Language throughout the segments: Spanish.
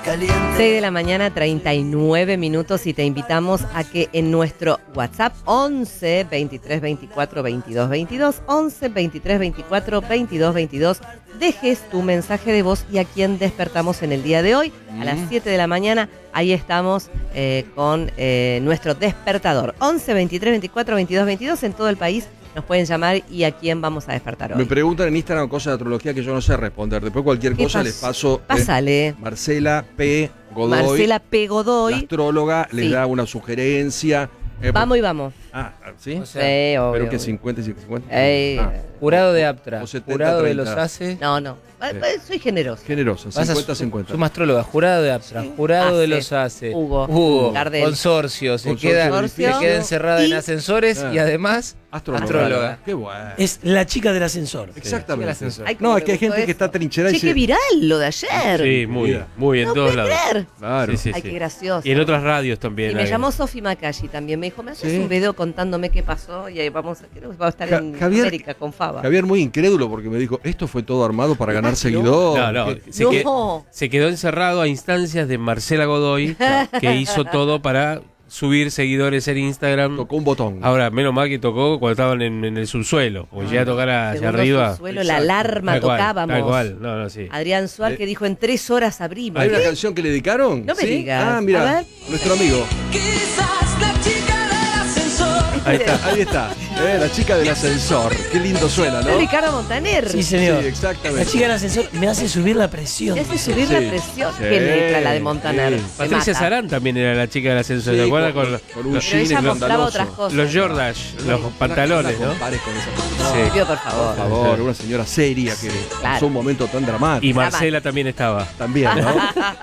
6 de la mañana, 39 minutos, y te invitamos a que en nuestro WhatsApp 11 23 24 22 22, 11 23 24 22 22, dejes tu mensaje de voz y a quien despertamos en el día de hoy, a las 7 de la mañana. Ahí estamos con nuestro despertador. 11 23 24 22 22 en todo el país. Nos pueden llamar y a quién vamos a despertar hoy. Me preguntan en Instagram cosas de astrología que yo no sé responder. Después cualquier cosa les paso. Pásale. Marcela P. Godoy. Marcela P. Godoy. La astróloga les da una sugerencia. Vamos y vamos. ¿Sí? O sea, sí, obvio. Pero que 50 y 50. Jurado de Aptra. 70, Jurado 30. de los ACE. No. Soy generosa. Generosa, 50-50. Somos astróloga, jurado de Aptra, jurado de los ACE. Hugo. Consorcio. Se queda encerrada en ascensores y además astróloga. Qué bueno. Es la chica del ascensor. Exactamente. Ay, No, es que hay gente que está trincherada y qué viral lo de ayer. Sí, muy en todos lados. Claro. Sí. Ay, qué gracioso. Y en otras radios también. Y me llamó Sofi Macalli también. Me dijo, ¿me haces un video contándome qué pasó? Y ahí vamos a estar en América con Faba. Javier muy incrédulo porque me dijo, esto fue todo armado para ganar seguidores. No. Se quedó encerrado a instancias de Marcela Godoy, que hizo todo para subir seguidores en Instagram. Tocó un botón. Ahora, menos mal que tocó cuando estaban en el subsuelo. Porque llega a tocar hacia arriba. Subsuelo, la alarma tocábamos. Tal cual. No, sí. Adrián Suárez que dijo, en 3 horas abrimos. ¿Hay una canción que le dedicaron? No me digas. Ah, mira, nuestro amigo. Quizás la chica del ascensor. Ahí está. La chica del ascensor. Qué lindo suena, ¿no? Es Ricardo Montaner. Sí, señor. Sí, exactamente. La chica del ascensor me hace subir la presión. Me hace subir la presión. Qué letra la de Montaner. Sí. Patricia Sarán también era la chica del ascensor. ¿Se acuerdan? Con un Pero ella mostraba otras cosas. los Jordache, los pantalones, ¿no? Compares con esa Pido por favor. Por favor, una señora seria que pasó un momento tan dramático. Y Marcela también estaba. También, ¿no?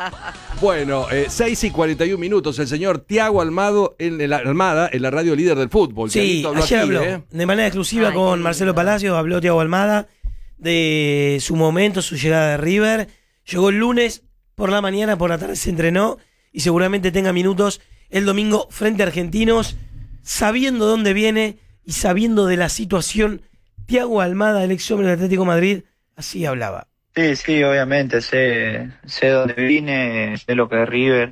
Bueno, 6 y 41 minutos. El señor Tiago Almada en la radio líder del fútbol. Sí, ayer habló de manera exclusiva con Marcelo Palacio. Habló Tiago Almada de su momento, su llegada de River. Llegó el lunes por la mañana, por la tarde se entrenó y seguramente tenga minutos el domingo frente a Argentinos, sabiendo dónde viene y sabiendo de la situación. Tiago Almada, el ex hombre del Atlético de Madrid, así hablaba. Sí, obviamente, sé dónde vine, sé lo que es River,